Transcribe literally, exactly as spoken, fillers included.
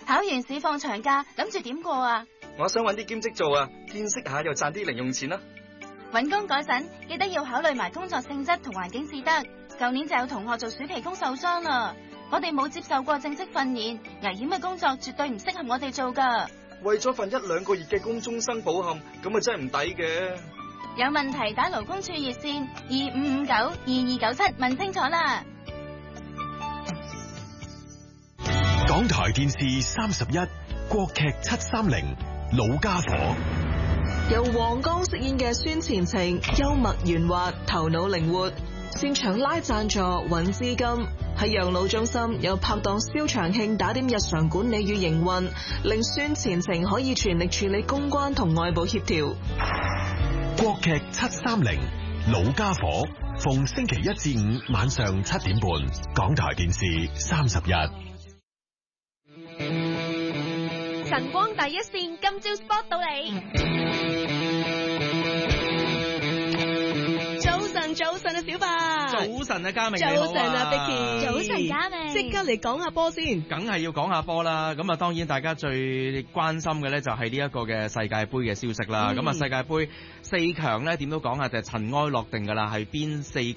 考完試放長假，諗住點過啊？ 我想搵啲兼職做啊，見識下又賺啲零用錢啦。 搵工嗰陣記得要考慮埋工作性質同環境至得。舊年就有同學做暑期工受傷啦，我哋冇接受過正式訓練，危險嘅工作絕對唔適合我哋做噶。 為咗份一兩個月嘅工終生保險，咁啊真係唔抵嘅。 有問題打勞工處熱線二五五九二二九七問清楚啦。 港台電視三十一，國劇七三零，老家伙。 由黃剛飾演嘅孫前程，幽默圓滑，頭腦靈活，擅長拉贊助揾資金。喺養老中心有拍檔蕭長慶打點日常管理與營運，令孫前程可以全力處理公關同外部協調。 國劇七三零，老家伙，逢星期一至五晚上七點半，港台電視三十一。 晨光第一線，今朝 spot 到你。早晨，早晨啊，小白。 早晨啊，嘉明。 早晨啊 ，Vicky。早晨，嘉明。 即刻嚟講下波先。梗係要講下波啦。咁啊，當然大家最關心嘅咧就係呢一個嘅世界盃嘅消息啦。咁啊、嗯，世界盃四強咧點都講下就係塵埃落定噶啦，係邊四